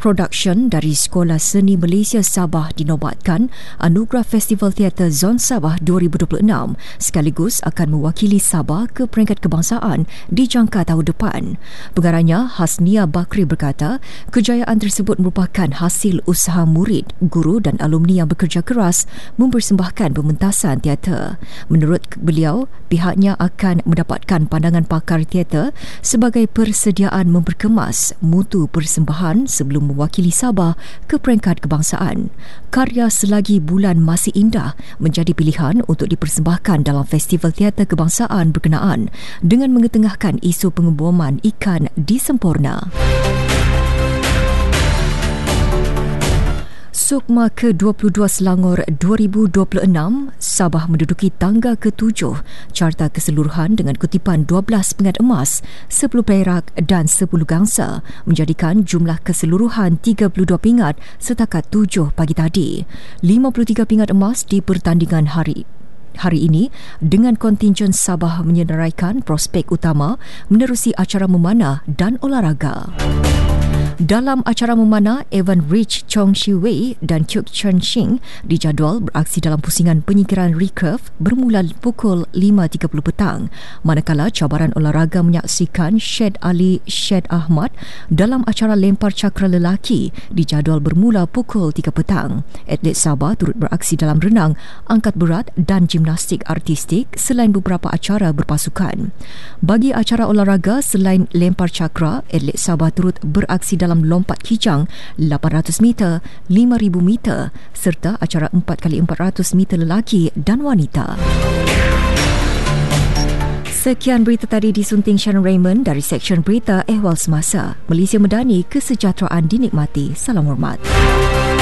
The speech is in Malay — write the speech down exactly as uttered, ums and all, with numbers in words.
Production dari Sekolah Seni Malaysia Sabah dinobatkan Anugerah Festival Teater Zon Sabah dua ribu dua puluh enam sekaligus akan mewakili Sabah ke peringkat kebangsaan di jangka tahun depan. Pengarahnya Hasnia Bakri berkata, kejayaan tersebut merupakan hasil usaha murid, guru dan alumni yang bekerja keras mempersembahkan pementasan teater. Menurut beliau, pihaknya akan mendapatkan pandangan pakar teater sebagai persediaan memperkemas mutu persembahan sebelum mewakili Sabah ke peringkat kebangsaan. Karya Selagi Bulan Masih Indah menjadi pilihan untuk dipersembahkan dalam Festival Teater Kebangsaan berkenaan dengan mengetengahkan isu pengeboman ikan di Semporna. Sukma ke dua puluh dua Selangor dua ribu dua puluh enam, Sabah menduduki tangga ketujuh carta keseluruhan dengan kutipan dua belas pingat emas, sepuluh perak dan sepuluh gangsa, menjadikan jumlah keseluruhan tiga puluh dua pingat setakat tujuh pagi tadi. lima puluh tiga pingat emas di pertandingan hari Hari ini dengan kontingen Sabah menyenaraikan prospek utama menerusi acara memanah dan olahraga. Dalam acara memanah, Evan Rich Chong Shi Wei dan Kyuk Chen Shing dijadual beraksi dalam pusingan penyingkiran recurve bermula pukul lima tiga puluh petang, manakala cabaran olahraga menyaksikan Syed Ali Syed Ahmad dalam acara lempar cakra lelaki dijadual bermula pukul tiga petang. Atlet Sabah turut beraksi dalam renang, angkat berat dan gimnastik artistik selain beberapa acara berpasukan. Bagi acara olahraga selain lempar cakra, atlet Sabah turut beraksi dalam lompat kijang lapan ratus meter, lima ribu meter serta acara empat kali empat ratus meter lelaki dan wanita. Sekian berita tadi disunting Sharon Raymond dari Seksyen Berita Ehwal Semasa. Malaysia Madani, kesejahteraan dinikmati. Salam hormat.